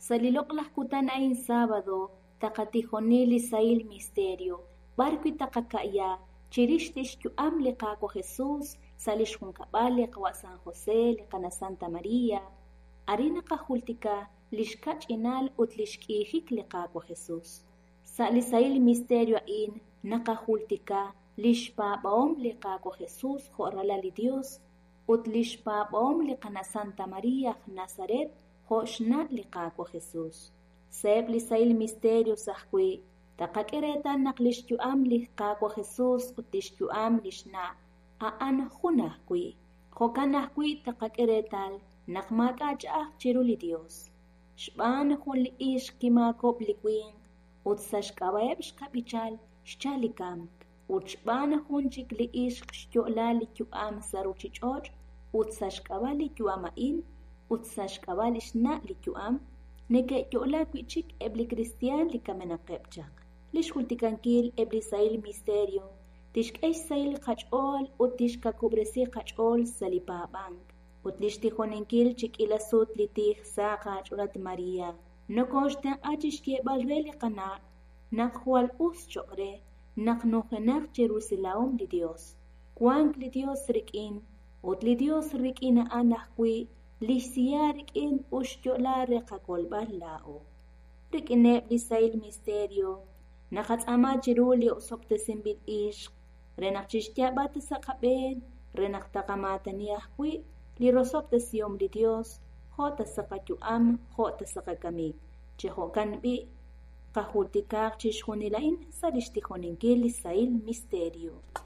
Saliloklah kutan ain sábado, takatijonili sail misterio, barco itakakaya, chirishtish am liqaco Jesús, salish junkabale wa San José, liqana Santa María, arina kahultika, lishkach inal utlishkihik liqaco Jesús. Salisail misterio in, nakahultika, lishpa baom liqaco Jesús, joralali Dios, utlishpa baom liqana Santa María, Nazaret, hoshna liqaco Jesús. Seb lisail misterio sahkwi, taqakereta naqlishtu am liqaco Jesús, utlishtu am lishna, aan hunahkwi, hokanahkwi taqakeretal, naqmakachah chiruli Dios. Shban hun li ish kimakop likwin, utsashkabaeb shkabichal, shchalikamk, utshban hun chik li ish shtyolali am saruchichoch, utsashkabali amain, utsashkabali shna li am, neke yola kwichik ebli cristian li kamenaqebchak. Lish hultikankil ebli sail misterio, tishkesh sail qachol, utishka kubresi qachol salipabank. Utlishti honenkil chik ilasut litih saqach urat María. No koshten achish balreli qana, naqhual us chokre, naqnujenak Jerusalem li Dios. Kuank li Dios rikin, utli Dios rikin anahkwi, lishsiya rikin ushyola reqakolbal lao. Rikineb li sail misterio, naqats ama jiruli usoptesin bil ishq, renaqchishtia bat saqaben, renaqtaqamatani ahkwi, li rosoptesiom li Dios, jota saqatu am, jota saqakamik, chehokan bi, kahultikak chishunilain, salishtijonenkil li sail misterio.